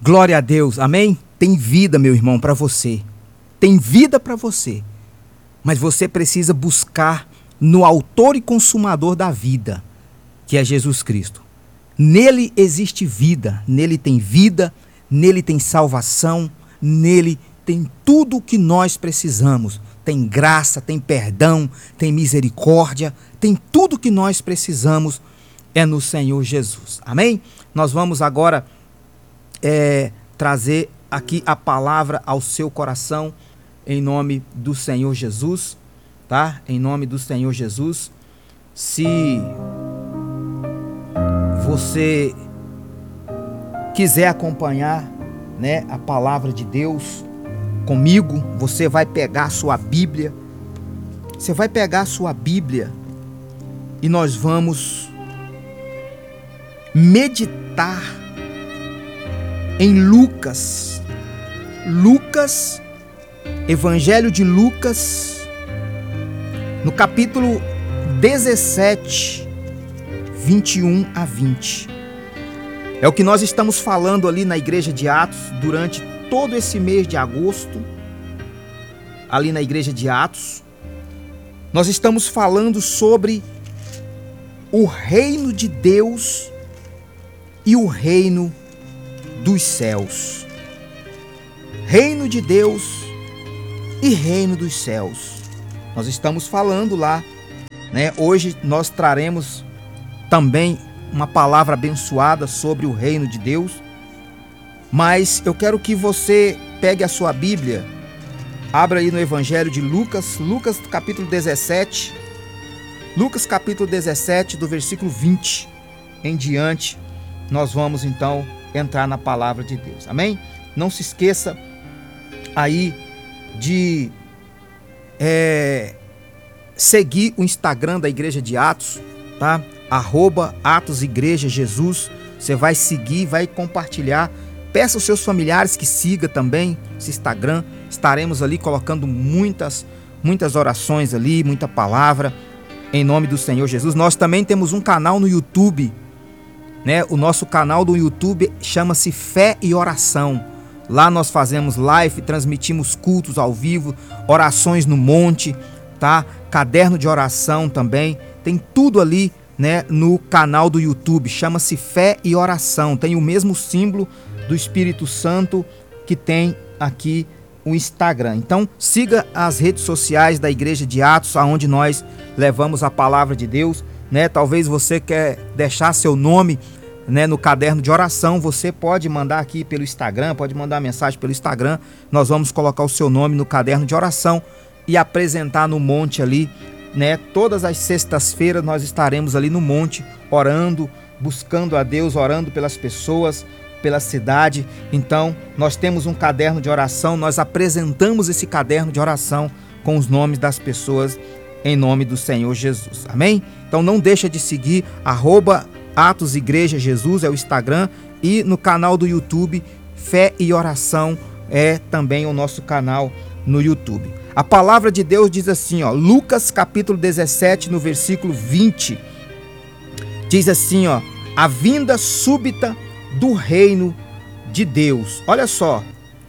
Glória a Deus, amém? Tem vida, meu irmão, para você. Tem vida para você. Mas você precisa buscar no autor e consumador da vida, que é Jesus Cristo. Nele existe vida, nele tem salvação, nele tem tudo o que nós precisamos. Tem graça, tem perdão, tem misericórdia, tem tudo o que nós precisamos é no Senhor Jesus. Amém? Nós vamos agora trazer aqui a palavra ao seu coração em nome do Senhor Jesus, tá? Em nome do Senhor Jesus. Se você quiser acompanhar, né, a palavra de Deus comigo, você vai pegar a sua Bíblia. Você vai pegar a sua Bíblia e nós vamos meditar em Lucas, Evangelho de Lucas, no capítulo 17, 21 a 20. É o que nós estamos falando ali na igreja de Atos durante todo esse mês de agosto, ali na igreja de Atos. Nós estamos falando sobre o reino de Deus e o reino dos céus. Reino de Deus e reino dos céus. Nós estamos falando lá, né? Hoje nós traremos também uma palavra abençoada sobre o reino de Deus. Mas eu quero que você pegue a sua Bíblia, abra aí no Evangelho de Lucas, Lucas capítulo 17, do versículo 20 em diante. Nós vamos então entrar na palavra de Deus, amém? Não se esqueça aí de seguir o Instagram da Igreja de Atos, tá? @AtosIgrejaJesus. Você vai seguir, vai compartilhar. Peça aos seus familiares que sigam também esse Instagram. Estaremos ali colocando muitas orações ali, muita palavra em nome do Senhor Jesus. Nós também temos um canal no YouTube, né? O nosso canal do YouTube chama-se Fé e Oração. Lá nós fazemos live, transmitimos cultos ao vivo, orações no monte, tá? Caderno de oração também. Tem tudo ali, né, no canal do YouTube. Chama-se Fé e Oração. Tem o mesmo símbolo do Espírito Santo que tem aqui o Instagram. Então siga as redes sociais da Igreja de Atos, aonde nós levamos a palavra de Deus, né? Talvez você quer deixar seu nome, né, no caderno de oração. Você pode mandar aqui pelo Instagram, pode mandar mensagem pelo Instagram. Nós vamos colocar o seu nome no caderno de oração e apresentar no monte ali, né? Todas as sextas-feiras nós estaremos ali no monte orando, buscando a Deus, orando pelas pessoas, pela cidade. Então nós temos um caderno de oração, nós apresentamos esse caderno de oração com os nomes das pessoas em nome do Senhor Jesus, amém? Então não deixa de seguir @AtosIgrejaJesus é o Instagram, e no canal do YouTube Fé e Oração é também o nosso canal no YouTube. A palavra de Deus diz assim, ó, Lucas capítulo 17 no versículo 20, diz assim, ó, a vinda súbita do reino de Deus. Olha só.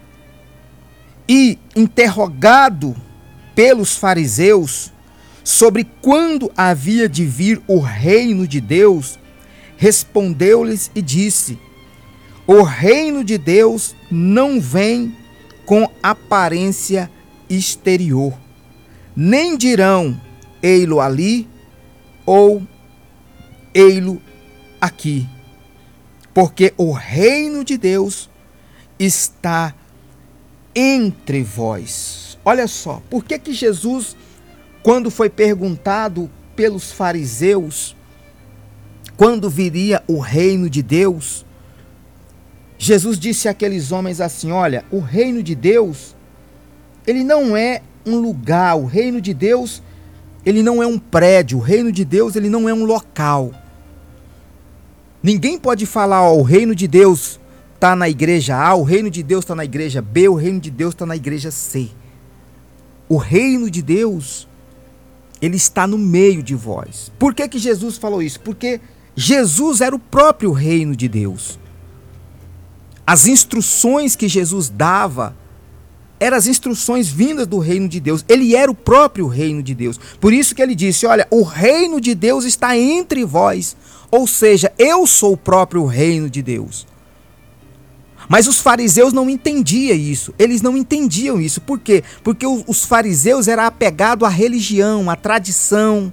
E interrogado pelos fariseus sobre quando havia de vir o reino de Deus, respondeu-lhes e disse: o reino de Deus não vem com aparência exterior, nem dirão ei-lo ali ou ei-lo aqui, porque o reino de Deus está entre vós. Olha só, por que Jesus, quando foi perguntado pelos fariseus quando viria o reino de Deus, Jesus disse àqueles homens assim: olha, o reino de Deus, ele não é um lugar, o reino de Deus, ele não é um prédio, o reino de Deus, ele não é um local. Ninguém pode falar, ó, o reino de Deus está na igreja A, o reino de Deus está na igreja B, o reino de Deus está na igreja C. O reino de Deus, ele está no meio de vós. Por que Jesus falou isso? Porque Jesus era o próprio reino de Deus. As instruções que Jesus dava eram as instruções vindas do reino de Deus. Ele era o próprio reino de Deus. Por isso que ele disse, olha, o reino de Deus está entre vós. Ou seja, eu sou o próprio reino de Deus. Mas os fariseus não entendiam isso. Eles não entendiam isso. Por quê? Porque os fariseus eram apegados à religião, à tradição.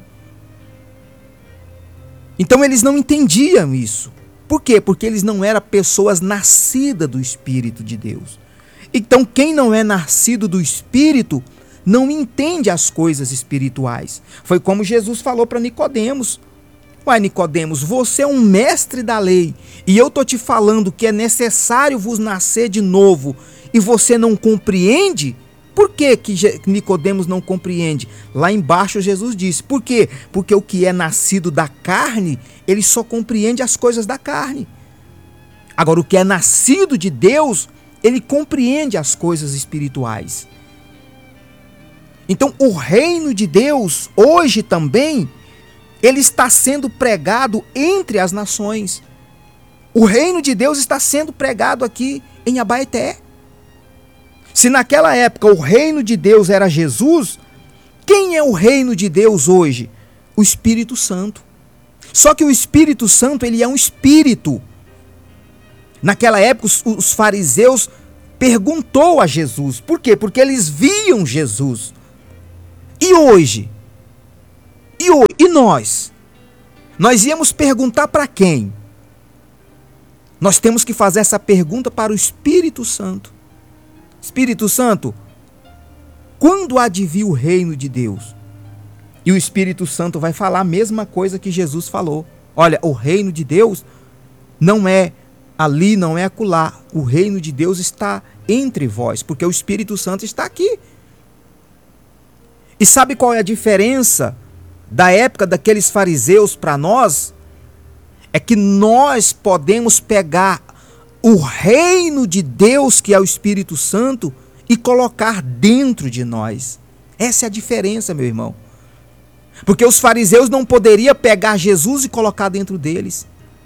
Então eles não entendiam isso. Por quê? Porque eles não eram pessoas nascidas do Espírito de Deus. Então quem não é nascido do Espírito não entende as coisas espirituais. Foi como Jesus falou para Nicodemos. Uai, Nicodemos, você é um mestre da lei e eu estou te falando que é necessário vos nascer de novo e você não compreende? Por que Nicodemos não compreende? Lá embaixo Jesus disse, por quê? Porque o que é nascido da carne, ele só compreende as coisas da carne. Agora, o que é nascido de Deus, ele compreende as coisas espirituais. Então, o reino de Deus, hoje também, ele está sendo pregado entre as nações. O reino de Deus está sendo pregado aqui em Abaeté. Se naquela época o reino de Deus era Jesus, quem é o reino de Deus hoje? O Espírito Santo. Só que o Espírito Santo, ele é um espírito. Naquela época os fariseus perguntou a Jesus. Por quê? Porque eles viam Jesus. E hoje? E nós? Nós íamos perguntar para quem? Nós temos que fazer essa pergunta para o Espírito Santo. Espírito Santo, quando há de vir o reino de Deus? E o Espírito Santo vai falar a mesma coisa que Jesus falou. Olha, o reino de Deus não é ali, não é acolá. O reino de Deus está entre vós, porque o Espírito Santo está aqui. E sabe qual é a diferença da época daqueles fariseus para nós? É que nós podemos pegar o reino de Deus, que é o Espírito Santo, e colocar dentro de nós. Essa é a diferença, meu irmão. Porque os fariseus não poderiam pegar Jesus e colocar dentro deles.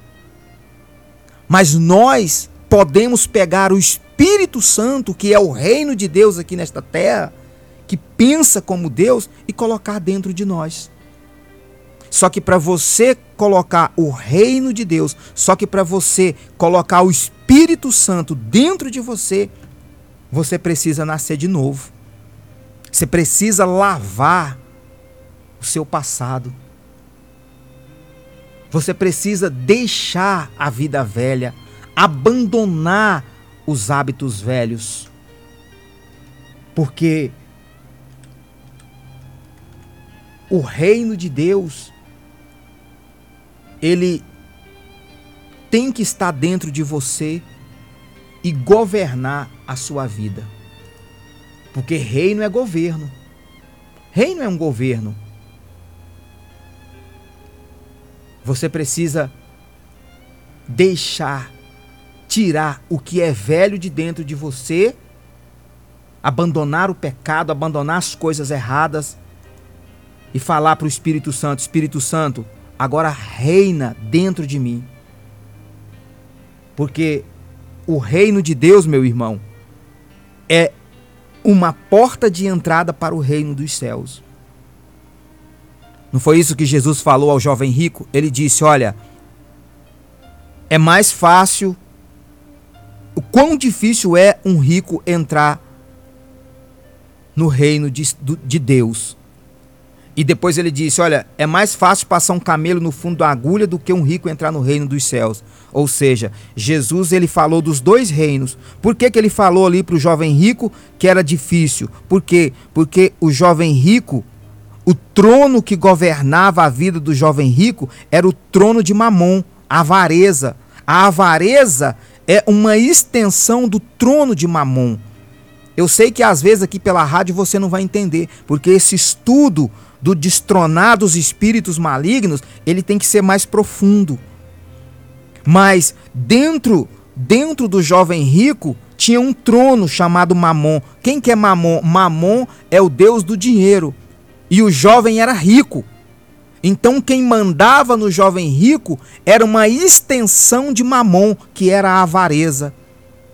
Mas nós podemos pegar o Espírito Santo, que é o reino de Deus aqui nesta terra, que pensa como Deus, e colocar dentro de nós. Só que para você colocar o reino de Deus, só que para você colocar o Espírito Santo dentro de você, você precisa nascer de novo. Você precisa lavar o seu passado. Você precisa deixar a vida velha, abandonar os hábitos velhos. Porque o reino de Deus, ele tem que estar dentro de você e governar a sua vida. Porque reino é governo. Reino é um governo. Você precisa deixar, tirar o que é velho de dentro de você, abandonar o pecado, abandonar as coisas erradas e falar para o Espírito Santo, Espírito Santo, agora reina dentro de mim. Porque o reino de Deus, meu irmão, é uma porta de entrada para o reino dos céus. Não foi isso que Jesus falou ao jovem rico? Ele disse, olha, é mais fácil, o quão difícil é um rico entrar no reino de Deus. E depois ele disse, olha, é mais fácil passar um camelo no fundo da agulha do que um rico entrar no reino dos céus. Ou seja, Jesus, ele falou dos dois reinos. Por que ele falou ali para o jovem rico que era difícil? Por quê? Porque o jovem rico, o trono que governava a vida do jovem rico era o trono de Mamon, a avareza. A avareza é uma extensão do trono de Mamon. Eu sei que às vezes aqui pela rádio você não vai entender, porque esse estudo do destronar dos espíritos malignos, ele tem que ser mais profundo. Mas dentro do jovem rico tinha um trono chamado Mamon. Quem que é Mamon? Mamon é o deus do dinheiro. E o jovem era rico. Então quem mandava no jovem rico era uma extensão de Mamon, que era a avareza.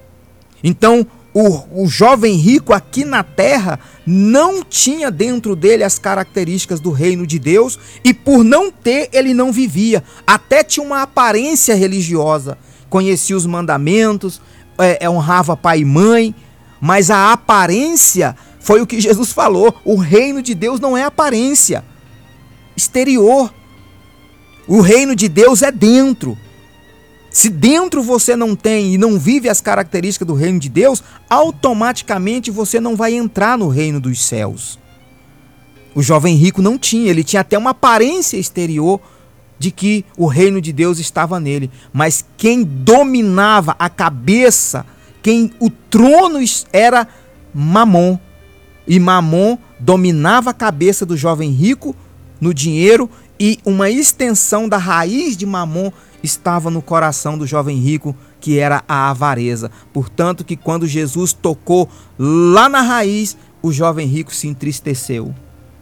Então, o jovem rico aqui na terra não tinha dentro dele as características do reino de Deus, e por não ter, ele não vivia. Até tinha uma aparência religiosa, conhecia os mandamentos, honrava pai e mãe, mas a aparência foi o que Jesus falou: o reino de Deus não é aparência exterior, o reino de Deus é dentro. Se dentro você não tem e não vive as características do reino de Deus, automaticamente você não vai entrar no reino dos céus. O jovem rico não tinha, ele tinha até uma aparência exterior de que o reino de Deus estava nele, mas quem dominava a cabeça, o trono era Mamon, e Mamon dominava a cabeça do jovem rico no dinheiro, e uma extensão da raiz de Mamon estava no coração do jovem rico, que era a avareza. Portanto, que quando Jesus tocou lá na raiz, o jovem rico se entristeceu.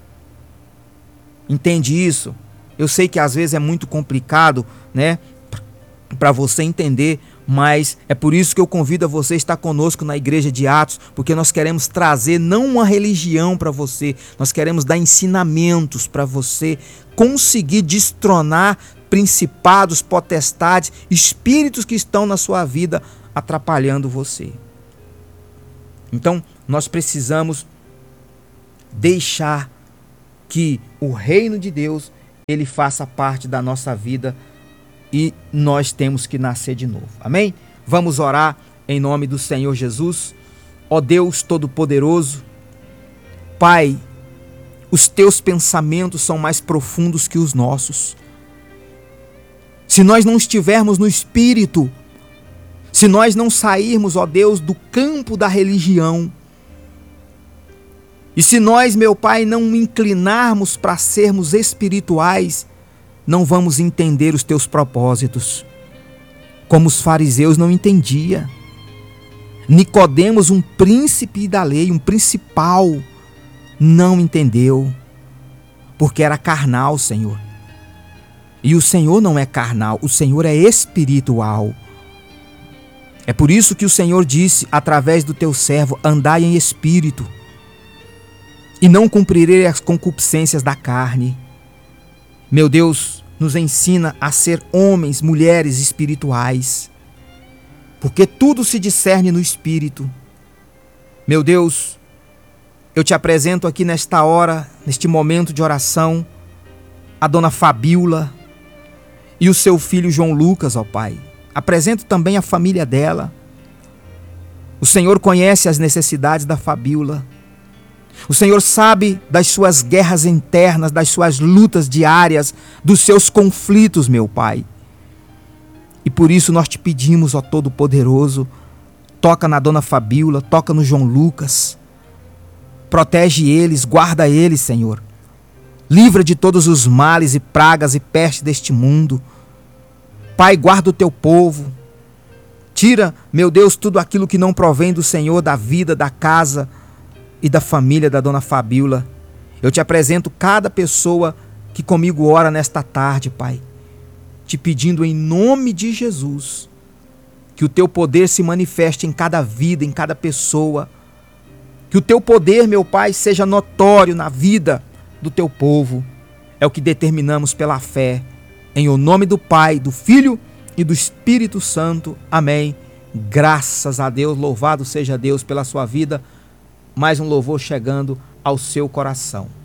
Entende isso? Eu sei que às vezes é muito complicado, né, para você entender, mas é por isso que eu convido a você a estar conosco na igreja de Atos, porque nós queremos trazer não uma religião para você, nós queremos dar ensinamentos para você conseguir destronar principados, potestades, espíritos que estão na sua vida atrapalhando você. Então, nós precisamos deixar que o reino de Deus, ele faça parte da nossa vida, e nós temos que nascer de novo. Amém? Vamos orar em nome do Senhor Jesus. Ó Deus Todo-Poderoso, Pai, os teus pensamentos são mais profundos que os nossos. Se nós não estivermos no Espírito, se nós não sairmos, ó Deus, do campo da religião, e se nós, meu Pai, não inclinarmos para sermos espirituais, não vamos entender os teus propósitos, como os fariseus não entendiam. Nicodemos, um príncipe da lei, um principal, não entendeu, porque era carnal, Senhor. E o Senhor não é carnal, o Senhor é espiritual. É por isso que o Senhor disse, através do teu servo: andai em espírito, e não cumprirei as concupiscências da carne. Meu Deus, nos ensina a ser homens, mulheres espirituais, porque tudo se discerne no Espírito. Meu Deus, eu te apresento aqui nesta hora, neste momento de oração, a dona Fabíola e o seu filho João Lucas, ó Pai. Apresento também a família dela. O Senhor conhece as necessidades da Fabíola. O Senhor sabe das suas guerras internas, das suas lutas diárias, dos seus conflitos, meu Pai. E por isso nós te pedimos, ó Todo-Poderoso, toca na dona Fabíola, toca no João Lucas. Protege eles, guarda eles, Senhor. Livra de todos os males e pragas e pestes deste mundo. Pai, guarda o teu povo. Tira, meu Deus, tudo aquilo que não provém do Senhor, da vida, da casa e da família da dona Fabíola. Eu te apresento cada pessoa que comigo ora nesta tarde, Pai, te pedindo em nome de Jesus, que o teu poder se manifeste em cada vida, em cada pessoa, que o teu poder, meu Pai, seja notório na vida do teu povo. É o que determinamos pela fé, em o nome do Pai, do Filho e do Espírito Santo. Amém. Graças a Deus, louvado seja Deus pela sua vida. Mais um louvor chegando ao seu coração.